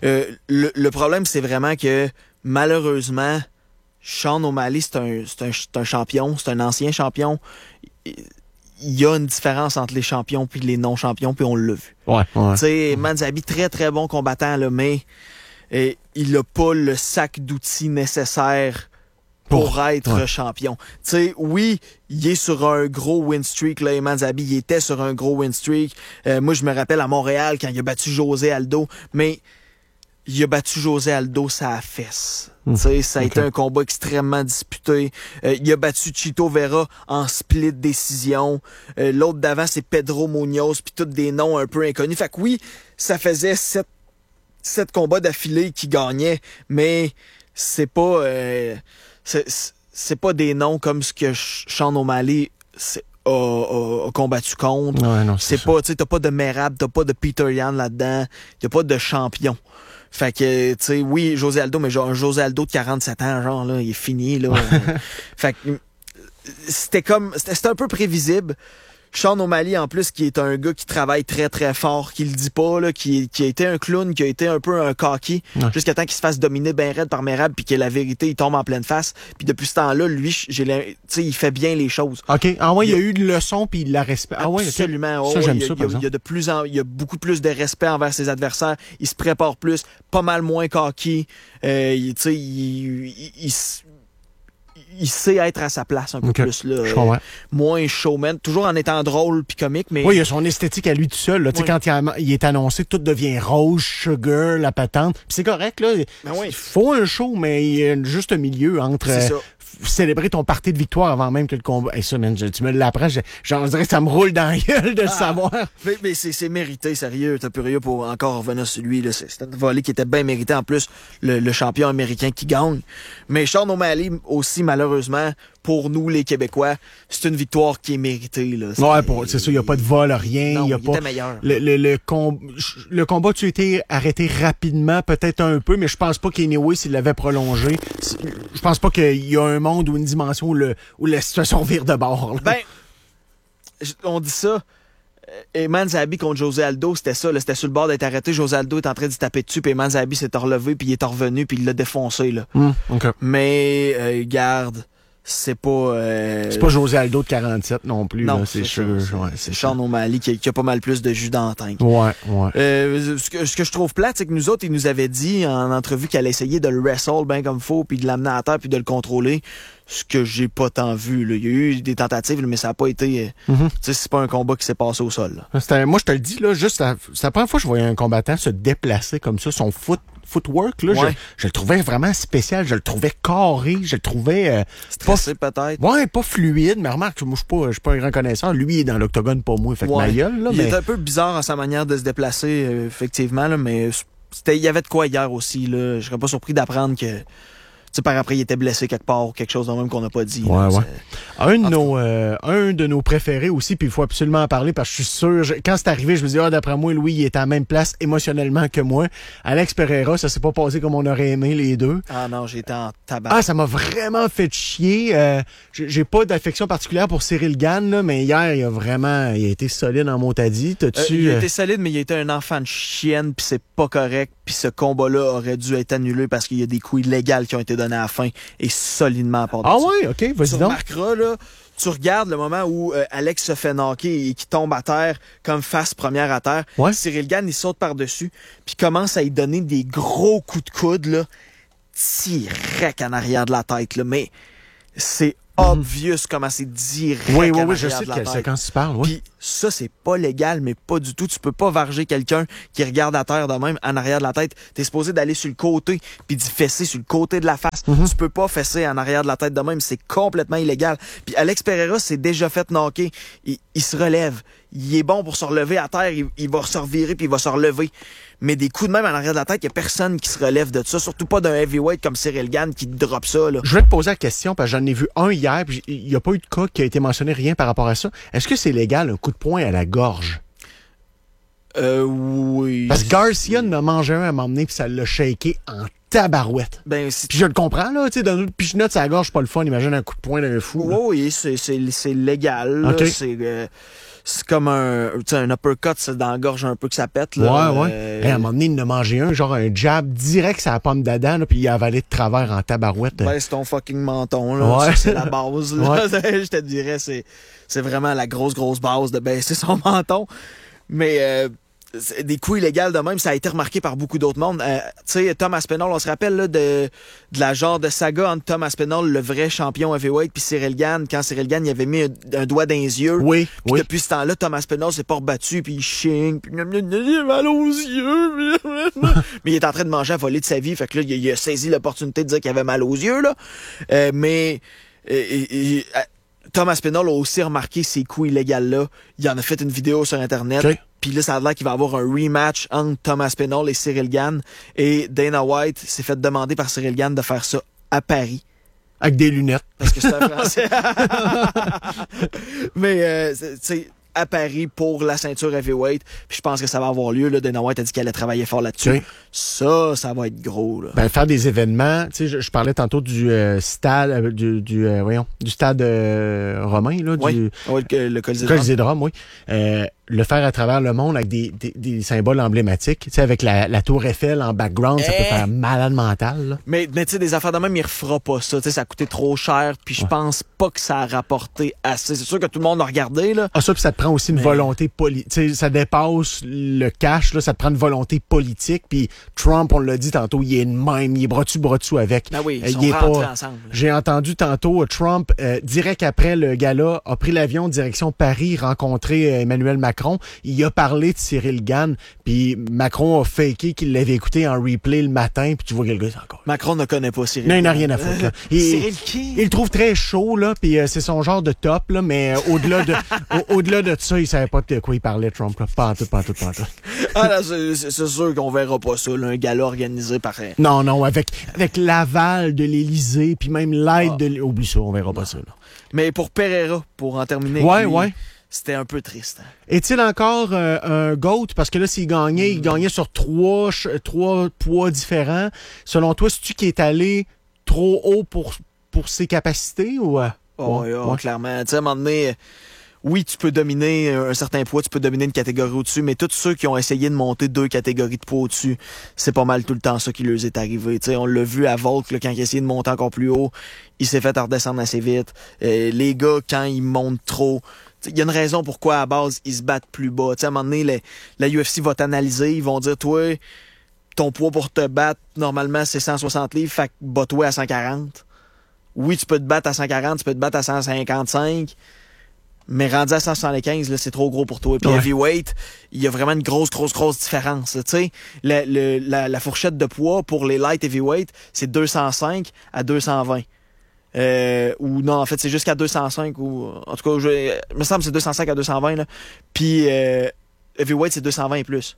Le problème, c'est vraiment que malheureusement, Sean O'Malley, c'est un champion, c'est un ancien champion. Il y a une différence entre les champions puis les non-champions, puis on l'a vu. Ouais. Tu sais, Manzabi, très très bon combattant, là, mais il a pas le sac d'outils nécessaire pour être champion. Tu sais, oui, il est sur un gros win streak, là, Eman Zahabi, il était sur un gros win streak. Moi, je me rappelle à Montréal quand il a battu José Aldo, mais il a battu José Aldo sa fesse. T'sais, ça a été un combat extrêmement disputé. Il a battu Chito Vera en split décision. L'autre d'avant, c'est Pedro Munoz, puis tous des noms un peu inconnus. Fait que oui, ça faisait 7 combats d'affilée qu'il gagnait, mais c'est pas c'est pas des noms comme ce que Sean O'Malley a combattu contre. Ouais, non, c'est pas, tu sais, t'as pas de Merab, t'as pas de Peter Yan là-dedans, y'a pas de champion. Fait que, tu sais, oui, José Aldo, mais genre un José Aldo de 47 ans, genre, là, il est fini, là. Fait que, c'était un peu prévisible. Sean O'Malley, en plus, qui est un gars qui travaille très, très fort, qui le dit pas, là, qui a été un clown, qui a été un peu un cocky, jusqu'à temps qu'il se fasse dominer ben raide par Merab, puis que la vérité, il tombe en pleine face. Puis depuis ce temps-là, lui, tu sais, il fait bien les choses. OK. Ah ouais, il y a eu une leçon, puis il la respecte. Ah ouais, absolument. Okay. Ça, j'aime ça, par exemple. Il y a beaucoup plus de respect envers ses adversaires. Il se prépare plus, pas mal moins cocky. Tu sais, il sait être à sa place un peu plus, là. Moins showman, toujours en étant drôle puis comique, mais... Oui, il a son esthétique à lui tout seul, là. Tu sais, quand il est annoncé, tout devient rose, sugar, la patente. Puis c'est correct, là. Il faut un show, mais il y a juste un milieu entre... célébrer ton party de victoire avant même que le combat... Hey, ça, man, tu me l'apprends, j'en dirais que ça me roule dans la gueule de le savoir. Mais c'est mérité, sérieux. T'as plus rien pour encore revenir sur lui, là. C'était une volée qui était bien méritée. En plus, le champion américain qui gagne. Mais Sean O'Malley aussi, malheureusement, pour nous, les Québécois, c'est une victoire qui est méritée, là. C'est ça, il n'y a pas de vol, rien. Non, il était meilleur. Le combat, tu été arrêté rapidement, peut-être un peu, mais je pense pas qu'anyway, s'il l'avait prolongé, je pense pas qu'il y a un monde ou une dimension où la situation vire de bord, là. Ben, on dit ça. Eman Zahabi contre José Aldo, c'était ça, là, c'était sur le bord d'être arrêté. José Aldo est en train de se taper dessus, puis Eman Zahabi s'est relevé, puis il est revenu, puis il l'a défoncé, là. Okay. Mais, garde, c'est pas... C'est pas José Aldo de 47 non plus. Non, là, c'est Sean O'Malley qui a pas mal plus de jus dans la tank. Ouais. Ce que je trouve plate, c'est que nous autres, il nous avait dit en entrevue qu'elle essayait de le wrestle bien comme faut, puis de l'amener à terre, puis de le contrôler. Ce que j'ai pas tant vu, là. Il y a eu des tentatives, mais ça a pas été... Tu sais, c'est pas un combat qui s'est passé au sol, là. Moi, je te le dis, là, c'est la première fois que je voyais un combattant se déplacer comme ça, son footwork, là, je le trouvais vraiment spécial, je le trouvais carré, je le trouvais... stressé, peut-être. Ouais, pas fluide, mais remarque, moi, je suis pas un grand connaisseur. Lui, il est dans l'octogone, pas moi, fait que ma gueule, là. Il est un peu bizarre en sa manière de se déplacer, effectivement, là, mais il y avait de quoi hier aussi, là. Je serais pas surpris d'apprendre que... Tu sais, par après, il était blessé quelque part ou quelque chose de même qu'on n'a pas dit. Ouais. Un de nos préférés aussi, puis il faut absolument en parler parce que je suis sûr, quand c'est arrivé, je me dis, d'après moi, Louis, il est à la même place émotionnellement que moi. Alex Pereira, ça s'est pas passé comme on aurait aimé les deux. Ah non, j'étais en tabac. Ah, ça m'a vraiment fait chier. J'ai pas d'affection particulière pour Cyril Gane, là, mais hier, il a été solide en motadie. Il a été solide, mais il a été un enfant de chienne, puis c'est pas correct. Puis ce combat-là aurait dû être annulé parce qu'il y a des coups illégaux qui ont été donnés à la fin et solidement à part de ça. Ah ouais, OK, vas-y donc. Tu remarqueras, là, tu regardes le moment où Alex se fait knocker et qui tombe à terre comme face première à terre. Ouais. Cyril Gane, il saute par-dessus puis commence à lui donner des gros coups de coude, là, direct en arrière de la tête, là. Mais c'est obvious comment c'est direct. Oui, je sais de quelle séquence tu parles. Puis ça, c'est pas légal, mais pas du tout. Tu peux pas varger quelqu'un qui regarde à terre de même en arrière de la tête. T'es supposé d'aller sur le côté puis d'y fesser sur le côté de la face. Tu peux pas fesser en arrière de la tête de même. C'est complètement illégal. Puis Alex Pereira s'est déjà fait knocker. Il se relève. Il est bon pour se relever à terre. Il va se revirer puis il va se relever. Mais des coups de même en arrière de la tête, il y a personne qui se relève de ça. Surtout pas d'un heavyweight comme Cyril Gane qui drop ça, là. Je voulais te poser la question parce que j'en ai vu un hier puis il y a pas eu de cas qui a été mentionné, rien par rapport à ça. Est-ce que c'est légal un coup de poing à la gorge? Oui. Parce que Garcia en a mangé un à m'emmener puis ça l'a shaké en tabarouette. Puis je le comprends, là, tu sais, donner une pichenote sur la gorge, c'est pas le fun. Imagine un coup de poing d'un fou. Oui, c'est légal, là. Okay. C'est comme un uppercut, c'est dans la gorge un peu que ça pète, là. Ouais. À un moment donné, il en a mangé un, genre un jab direct sur la pomme d'Adam, là, puis il a avalé de travers en tabarouette. Ouais, c'est ton fucking menton, là. Ouais. C'est la base, là. Je te dirais, c'est vraiment la grosse base de baisser son menton. Mais des coups illégaux de même, ça a été remarqué par beaucoup d'autres mondes. Tu sais, Tom Aspinall, on se rappelle là, de la genre de saga entre Tom Aspinall, le vrai champion heavyweight, puis Cyril Gane, quand Cyril Gane il avait mis un doigt dans les yeux. Oui, Puis oui. depuis ce temps-là, Tom Aspinall s'est pas rebattu, puis il chigne, puis il a mal aux yeux. Mais il est en train de manger à voler de sa vie, fait que là, il a saisi l'opportunité de dire qu'il avait mal aux yeux, là. Tom Aspinall a aussi remarqué ces coups illégaux-là. Il en a fait une vidéo sur Internet. Okay. Puis là, ça a l'air qu'il va y avoir un rematch entre Tom Aspinall et Cyril Gane. Et Dana White s'est fait demander par Cyril Gane de faire ça à Paris. Avec des lunettes. Parce que c'est un Français. Mais, tu sais, à Paris pour la ceinture heavyweight. Puis je pense que ça va avoir lieu. Là. Dana White a dit qu'elle allait travailler fort là-dessus. Okay. Ça va être gros. Là. Ben, faire des événements, tu sais, je parlais tantôt du stade, du stade romain, là, oui. Le Colisée de Rome, oui. Le faire à travers le monde avec des symboles emblématiques, tu sais, avec la tour Eiffel en background, ça peut faire malade mental, là. Mais tu sais, des affaires de même, il refera pas ça. Tu sais, ça a coûté trop cher, puis je pense pas que ça a rapporté assez. C'est sûr que tout le monde a regardé, là. Ah, ça, puis ça te prend aussi une volonté politique. Tu sais, ça dépasse le cash, là, ça te prend une volonté politique, puis Trump, on l'a dit tantôt, il est de même, il est bras dessus avec. Ben oui, il est rentrés ensemble. J'ai entendu tantôt Trump, direct après le gala, a pris l'avion direction Paris, rencontré Emmanuel Macron. Il a parlé de Cyril Gane, puis Macron a faké qu'il l'avait écouté en replay le matin, puis tu vois quelque chose encore. Macron ne connaît pas Cyril. Non, il n'a rien à foutre, là. Cyril qui? Il le trouve très chaud, là, puis c'est son genre de top, là, mais au-delà de ça, il savait pas de quoi il parlait, Trump, là. Pas en tout. Ah là, c'est sûr qu'on verra pas ça, là, un gala organisé par... Non, avec l'aval de l'Élysée, puis même l'aide de... Oublie ça, on verra pas ça, là. Mais pour Pereira, pour en terminer... Ouais. C'était un peu triste. Hein. Est-il encore un GOAT? Parce que là, s'il gagnait, il gagnait sur trois poids différents. Selon toi, c'est-tu qui est allé trop haut pour ses capacités? Ou clairement. Tu sais, à un moment donné, oui, tu peux dominer un certain poids, tu peux dominer une catégorie au-dessus, mais tous ceux qui ont essayé de monter 2 catégories de poids au-dessus, c'est pas mal tout le temps ça qui leur est arrivé. Tu sais, on l'a vu à Volk, là, quand il a essayé de monter encore plus haut, il s'est fait redescendre assez vite. Les gars, quand ils montent trop... Il y a une raison pourquoi, à la base, ils se battent plus bas. T'sais, à un moment donné, la UFC va t'analyser. Ils vont dire, toi, ton poids pour te battre, normalement, c'est 160 livres, fait que bats-toi à 140. Oui, tu peux te battre à 140, tu peux te battre à 155, mais rendu à 175, là, c'est trop gros pour toi. Puis heavyweight, il y a vraiment une grosse différence. Tu sais, la fourchette de poids pour les light heavyweight, c'est 205 à 220. Ou non, en fait, c'est jusqu'à 205 ou en tout cas, il me semble que c'est 205 à 220 là. Puis heavyweight c'est 220 et plus.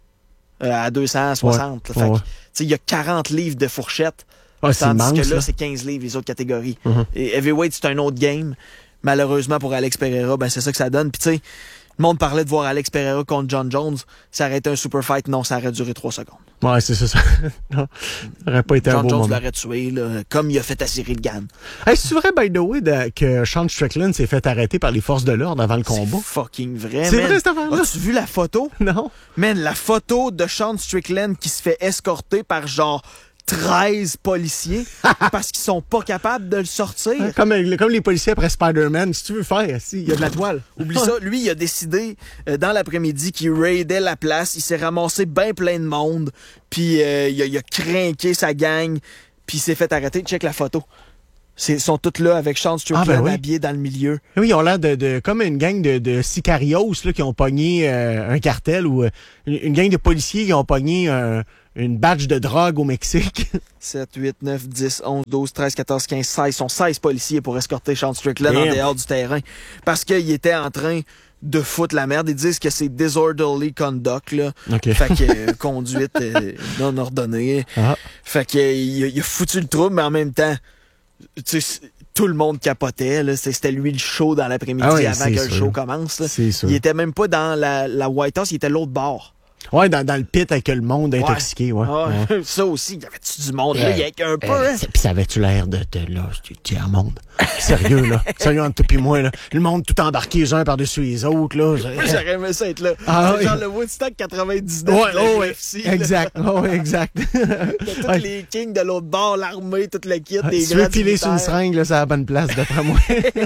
À 260. Fait que, tu sais, il y a 40 livres de fourchette. Tandis que là, c'est 15 livres les autres catégories. Et heavyweight, c'est un autre game. Malheureusement pour Alex Pereira, ben c'est ça que ça donne. Puis tu sais, le monde parlait de voir Alex Pereira contre John Jones. Ça aurait été un super fight. Non, ça aurait duré 3 secondes. Ouais, c'est ça. Non, ça aurait pas été un beau moment. John Jones l'aurait tué, là, comme il a fait à Cyril Gane. Hey, c'est vrai, by the way, que Sean Strickland s'est fait arrêter par les forces de l'ordre avant le combat? C'est fucking vrai, C'est vrai, cette affaire-là? As-tu vu la photo? Non. Man, la photo de Sean Strickland qui se fait escorter par genre 13 policiers parce qu'ils sont pas capables de le sortir. Comme les policiers après Spider-Man, si tu veux faire, il y a de la toile. Oublie ça, lui, il a décidé dans l'après-midi qu'il raidait la place, il s'est ramassé bien plein de monde, puis il a craqué sa gang, puis il s'est fait arrêter. Check la photo. Ils sont tous là avec Sean Strickland habillés dans le milieu. Oui, ils ont l'air de comme une gang de sicarios là, qui ont pogné un cartel ou une gang de policiers qui ont pogné une batch de drogue au Mexique. 7, 8, 9, 10, 11, 12, 13, 14, 15, 16. Ils sont 16 policiers pour escorter Sean Strickland en dehors du terrain. Parce qu'il était en train de foutre la merde. Ils disent que c'est disorderly conduct, là. Okay. Fait que conduite non ordonnée. Fait que il a foutu le trouble, mais en même temps, tu sais, tout le monde capotait. Là. C'était lui le show dans l'après-midi avant que le show commence. Là. Il était même pas dans la White House, il était l'autre bord. Ouais, dans le pit avec le monde intoxiqué, ouais. Ouais. Ça aussi, y avait-tu du monde là? Il y avait un peu, hein? Puis ça avait-tu l'air de là, tiers monde? Sérieux, là. Sérieux, entre toi pis moi, là. Le monde tout embarqué les uns par-dessus les autres, là. Moi, j'aurais aimé ça être là. Ah, c'est genre le Woodstock 99 ouais, de la UFC. Exact. Ouais, exact. T'as tous les kings de l'autre bord, l'armée, toute le kit, des tu grands veux piler sur une seringue, là, c'est à la bonne place, d'après moi.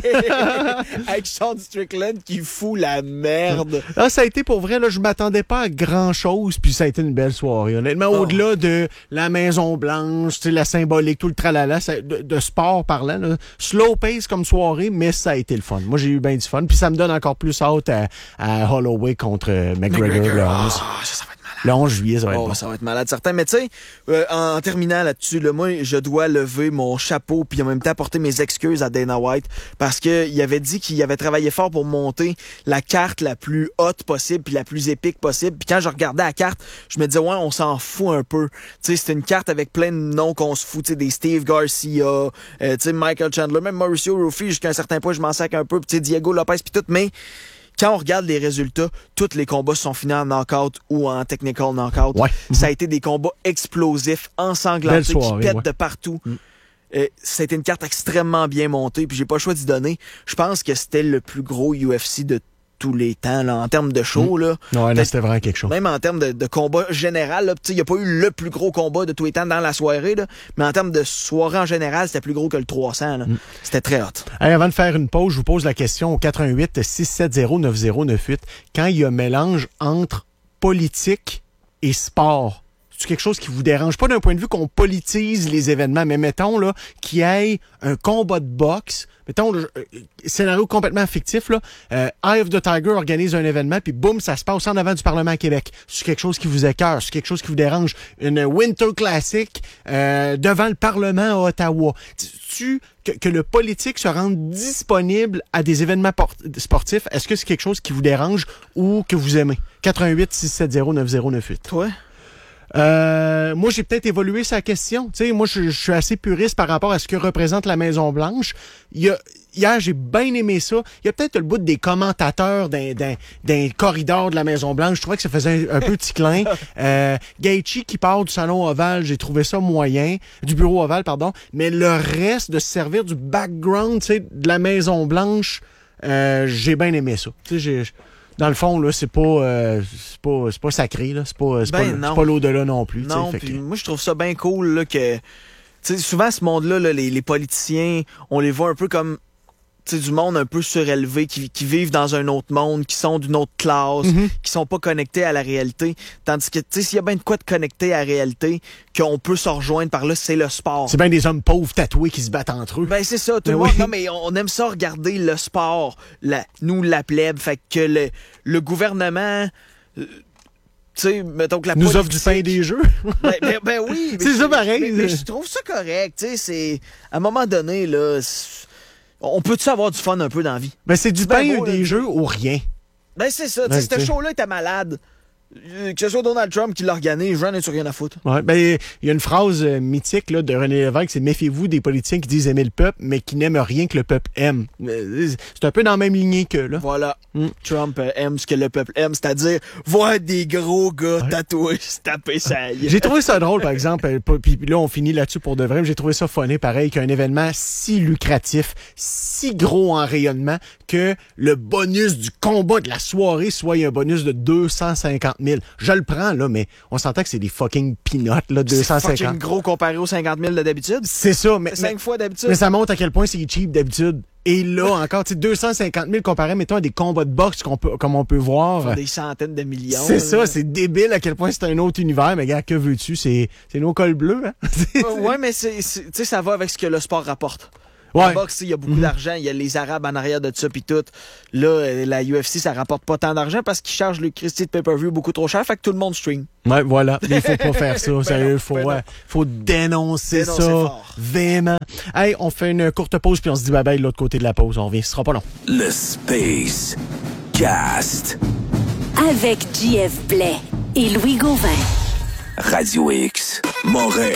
Avec Sean Strickland qui fout la merde. Là, ça a été pour vrai, là, je m'attendais pas à grand-chose, puis ça a été une belle soirée. Honnêtement, au-delà de la Maison-Blanche, tu sais, la symbolique, tout le tralala, de sport parlant, là, slow pace comme soirée, mais ça a été le fun. Moi, j'ai eu bien du fun, puis ça me donne encore plus hâte à Holloway contre McGregor le 11. Ça va être malade. Le 11 juillet, ça va être bon. Ça va être malade, certain. Mais tu sais, en terminant là-dessus, là, moi, je dois lever mon chapeau puis en même temps apporter mes excuses à Dana White parce que il avait dit qu'il avait travaillé fort pour monter la carte la plus haute possible puis la plus épique possible. Puis quand je regardais la carte, je me disais, ouais, on s'en fout un peu. Tu sais, c'était une carte avec plein de noms qu'on se fout. Tu sais, des Steve Garcia, tu sais, Michael Chandler, même Mauricio Ruffi, jusqu'à un certain point, je m'en sac un peu. Puis tu sais, Diego Lopez puis tout, mais quand on regarde les résultats, tous les combats sont finis en knockout ou en technical knockout. Ouais. Ça a été des combats explosifs, ensanglantés, soirée, qui pètent ouais. de partout. C'était une carte extrêmement bien montée, puis j'ai pas le choix d'y donner. Je pense que c'était le plus gros UFC de tous les temps, là, en termes de show. Là. Ouais, là, c'était vraiment quelque chose. Même en termes de combat général, il n'y a pas eu le plus gros combat de tous les temps dans la soirée, là, mais en termes de soirée en général, c'était plus gros que le 300. Là. C'était très hot. Hey, avant de faire une pause, je vous pose la question au 88-670-9098. Quand il y a mélange entre politique et sport, c'est quelque chose qui vous dérange? Pas d'un point de vue qu'on politise les événements, mais mettons là qu'il y ait un combat de boxe. Mettons, scénario complètement fictif, là. Eye of the Tiger organise un événement, puis boum, ça se passe en avant du Parlement à Québec. C'est quelque chose qui vous écœure, c'est quelque chose qui vous dérange. Une Winter Classic devant le Parlement à Ottawa. Que le politique se rende disponible à des événements sportifs, est-ce que c'est quelque chose qui vous dérange ou que vous aimez? 88-670-9098. Toi? Moi, j'ai peut-être évolué sa question. Tu sais, moi, je suis assez puriste par rapport à ce que représente la Maison-Blanche. Hier, j'ai bien aimé ça. Il y a peut-être le bout des commentateurs d'un corridor de la Maison-Blanche. Je trouvais que ça faisait un peu petit clin. Gaethje qui part du salon ovale, j'ai trouvé ça moyen. Du bureau ovale, pardon. Mais le reste, de se servir du background, tu sais, de la Maison-Blanche, j'ai bien aimé ça. Tu sais, dans le fond, là, c'est pas sacré, là. C'est pas l'au-delà non plus. Non, puis moi, je trouve ça bien cool, là, que, tu sais, souvent, ce monde-là, là, les politiciens, on les voit un peu comme, tu sais, du monde un peu surélevé, qui vivent dans un autre monde, qui sont d'une autre classe, qui sont pas connectés à la réalité. Tandis que, tu sais, s'il y a bien de quoi de connecter à la réalité, qu'on peut se rejoindre par là, c'est le sport. C'est bien des hommes pauvres tatoués qui se battent entre eux. Ben, c'est ça, tout le monde. Non, mais on aime ça regarder le sport, nous, la plèbe. Fait que le gouvernement, tu sais, mettons que la nous politique offre du pain et des jeux. ben oui. C'est ça pareil. Mais je trouve ça correct, tu sais, c'est, à un moment donné, là, on peut-tu avoir du fun un peu dans la vie? Ben, c'est du pain et des jeux ou rien. Ben, c'est ça. Ben, ce show-là était malade. Que ce soit Donald Trump qui l'organise, j'en ai sur rien à foutre. Ouais, ben, il y a une phrase mythique là, de René Lévesque, c'est « Méfiez-vous des politiciens qui disent aimer le peuple, mais qui n'aiment rien que le peuple aime. » C'est un peu dans la même lignée que là. Voilà. Trump aime ce que le peuple aime, c'est-à-dire voir des gros gars tatoués se taper sa gueule. J'ai trouvé ça drôle, par exemple, puis là, on finit là-dessus pour de vrai, mais j'ai trouvé ça funny, pareil, qu'un événement si lucratif, si gros en rayonnement, que le bonus du combat de la soirée soit un bonus de 250 000. Je le prends, là, mais on s'entend que c'est des fucking peanuts, là, 250. C'est fucking gros comparé aux 50 000 de d'habitude. C'est ça, mais... 5 fois d'habitude. Mais ça montre à quel point c'est cheap d'habitude. Et là, encore, tu sais, 250 000 comparé, mettons, à des combats de boxe comme on peut voir. Des centaines de millions. C'est ça, c'est débile à quel point c'est un autre univers. Mais gars, que veux-tu? C'est nos cols bleus, hein? Ouais, mais tu sais, ça va avec ce que le sport rapporte. Ouais. La boxe, il y a beaucoup d'argent, il y a les Arabes en arrière de ça pis tout. Là, la UFC, ça rapporte pas tant d'argent parce qu'ils chargent le Christy de pay-per-view beaucoup trop cher, fait que tout le monde stream. Ouais, voilà. Il faut pas faire ça. Sérieux, faut dénoncer ça fort. Véhément. Hey, on fait une courte pause puis on se dit bye bye de l'autre côté de la pause. On revient, ce sera pas long. Le Space Cast. Avec JF Blais et Louis Gauvin. Radio X. Montréal.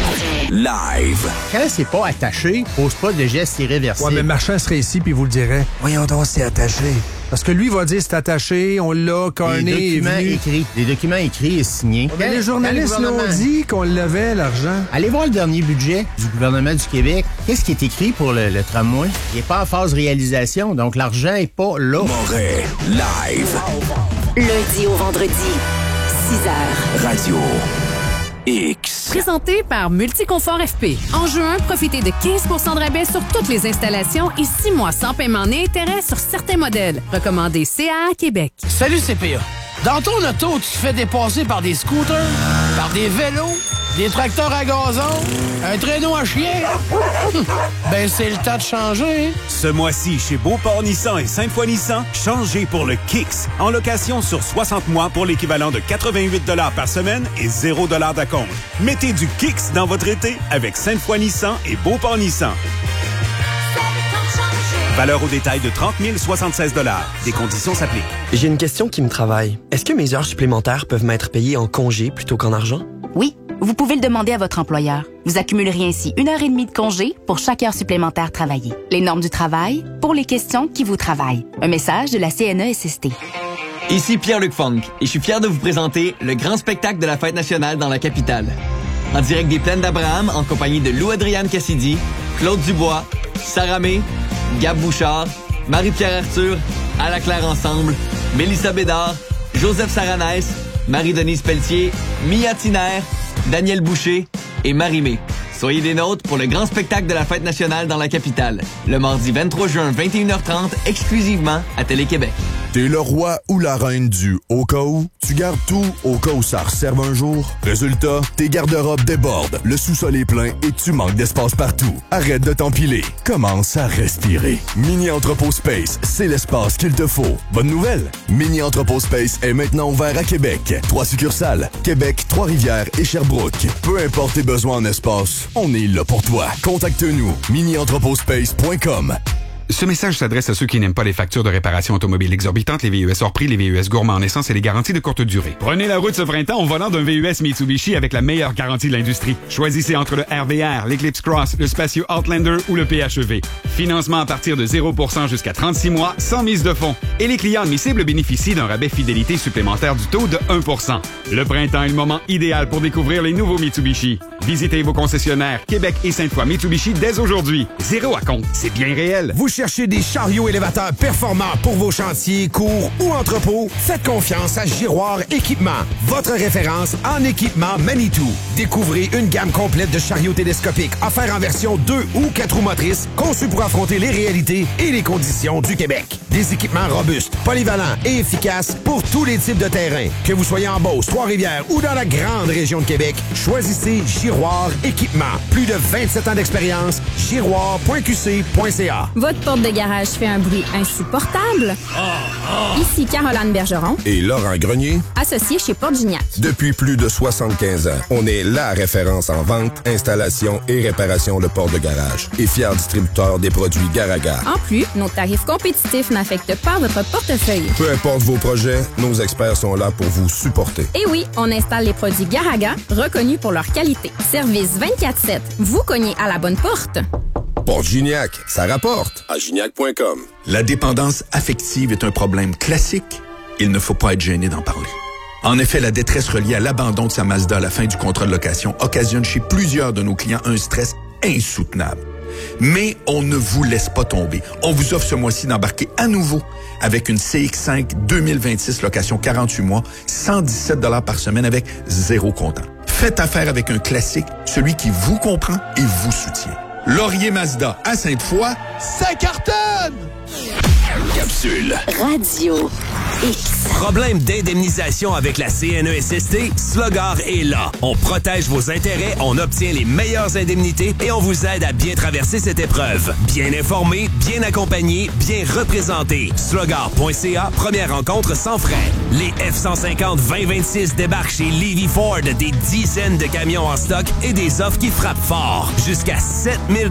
Live. Quand c'est pas attaché, pose pas de gestes irréversibles. Ouais, mais Marchand serait ici puis vous le dirait. Voyons donc, c'est attaché. Parce que lui va dire c'est attaché, on l'a, Carney est venu. Des documents écrits et signés. Mais les journalistes l'ont dit qu'on l'avait, l'argent. Allez voir le dernier budget du gouvernement du Québec. Qu'est-ce qui est écrit pour le tramway? Il n'est pas en phase réalisation, donc l'argent n'est pas là. Moret, live. Lundi au vendredi, 6h. Radio X. Présenté par Multiconfort FP. En juin, profitez de 15 % de rabais sur toutes les installations et 6 mois sans paiement ni intérêt sur certains modèles. Recommandé CA Québec. Salut CPA. Dans ton auto, tu te fais dépasser par des scooters, par des vélos, des tracteurs à gazon, un traîneau à chien. Ben, c'est le temps de changer. Ce mois-ci, chez Beauport Nissan et Sainte-Foy Nissan, changez pour le Kicks. En location sur 60 mois pour l'équivalent de 88 $ par semaine et 0 $ d'acompte. Mettez du Kicks dans votre été avec Sainte-Foy Nissan et Beauport Nissan. Valeur au détail de 30 076 $. Des conditions s'appliquent. J'ai une question qui me travaille. Est-ce que mes heures supplémentaires peuvent m'être payées en congé plutôt qu'en argent? Oui, vous pouvez le demander à votre employeur. Vous accumuleriez ainsi 1h30 de congé pour chaque heure supplémentaire travaillée. Les normes du travail pour les questions qui vous travaillent. Un message de la CNESST. Ici Pierre-Luc Funk et je suis fier de vous présenter le grand spectacle de la Fête nationale dans la capitale. En direct des Plaines d'Abraham en compagnie de Lou-Adrienne Cassidy, Claude Dubois, Sarah May, Gab Bouchard, Marie-Pierre Arthur, Ala Claire Ensemble, Mélissa Bédard, Joseph Saranès, Marie-Denise Pelletier, Mia Tiner, Daniel Boucher et Marie-Mé. Soyez des nôtres pour le grand spectacle de la Fête nationale dans la capitale, le mardi 23 juin, 21h30, exclusivement à Télé-Québec. T'es le roi ou la reine du au cas où? Tu gardes tout au cas où ça resserve un jour? Résultat, tes garde-robes débordent, le sous-sol est plein et tu manques d'espace partout. Arrête de t'empiler. Commence à respirer. Mini Entrepôt Space, c'est l'espace qu'il te faut. Bonne nouvelle! Mini Entrepôt Space est maintenant ouvert à Québec. 3 succursales, Québec, Trois-Rivières et Sherbrooke. Peu importe tes besoins en espace, on est là pour toi. Contacte-nous, minientrepotspace.com. Ce message s'adresse à ceux qui n'aiment pas les factures de réparation automobile exorbitantes, les VUS hors prix, les VUS gourmands en essence et les garanties de courte durée. Prenez la route ce printemps en volant d'un VUS Mitsubishi avec la meilleure garantie de l'industrie. Choisissez entre le RVR, l'Eclipse Cross, le Spacio Outlander ou le PHEV. Financement à partir de 0% jusqu'à 36 mois, sans mise de fonds. Et les clients admissibles bénéficient d'un rabais fidélité supplémentaire du taux de 1%. Le printemps est le moment idéal pour découvrir les nouveaux Mitsubishi. Visitez vos concessionnaires Québec et Sainte-Foy Mitsubishi dès aujourd'hui. Zéro à compte, c'est bien réel. Vous cherchez des chariots élévateurs performants pour vos chantiers, cours ou entrepôts? Faites confiance à Giroir Équipement, votre référence en équipement Manitou. Découvrez une gamme complète de chariots télescopiques offerts en version 2 ou 4 roues motrices, conçus pour affronter les réalités et les conditions du Québec. Des équipements robustes, polyvalents et efficaces pour tous les types de terrains. Que vous soyez en Beauce, Trois-Rivières ou dans la grande région de Québec, choisissez Giroir Équipement. Plus de 27 ans d'expérience, giroir.qc.ca. Votre porte de garage fait un bruit insupportable? Ici Caroline Bergeron et Laurent Grenier, associés chez Porte Gignac. Depuis plus de 75 ans, on est la référence en vente, installation et réparation de portes de garage et fier distributeur des produits Garaga. En plus, nos tarifs compétitifs n'affectent pas votre portefeuille. Peu importe vos projets, nos experts sont là pour vous supporter. Et oui, on installe les produits Garaga, reconnus pour leur qualité. Service 24/7. Vous cognez à la bonne porte. Porte Gignac, ça rapporte. À gignac.com. La dépendance affective est un problème classique. Il ne faut pas être gêné d'en parler. En effet, la détresse reliée à l'abandon de sa Mazda à la fin du contrat de location occasionne chez plusieurs de nos clients un stress insoutenable. Mais on ne vous laisse pas tomber. On vous offre ce mois-ci d'embarquer à nouveau avec une CX-5 2026 location 48 mois, 117 $ par semaine avec 0 comptant. Faites affaire avec un classique, celui qui vous comprend et vous soutient. Laurier Mazda à Sainte-Foy, ça cartonne! Capsule. Radio X. Problème d'indemnisation avec la CNESST? Slogar est là. On protège vos intérêts, on obtient les meilleures indemnités et on vous aide à bien traverser cette épreuve. Bien informé, bien accompagné, bien représenté. Slogar.ca, première rencontre sans frais. Les F-150 2026 débarquent chez Levy Ford, des dizaines de camions en stock et des offres qui frappent fort. Jusqu'à 7 000